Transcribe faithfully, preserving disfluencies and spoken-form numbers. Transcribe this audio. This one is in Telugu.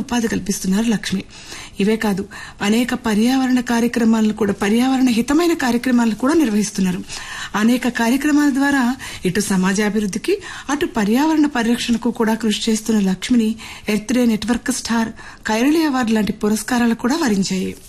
ఉపాధి కల్పిస్తున్నారు లక్ష్మి. ఇవే కాదు, అనేక పర్యావరణ కార్యక్రమాలను కూడా పర్యావరణ హితమైన కార్యక్రమాలను కూడా నిర్వహిస్తున్నారు. అనేక కార్యక్రమాల ద్వారా ఇటు సమాజాభివృద్ధికి అటు పర్యావరణ పరిరక్షణకు కూడా కృషి చేస్తున్న లక్ష్మిని earth day network star, Kairali award లాంటి పురస్కారాలు కూడా వరించాయి.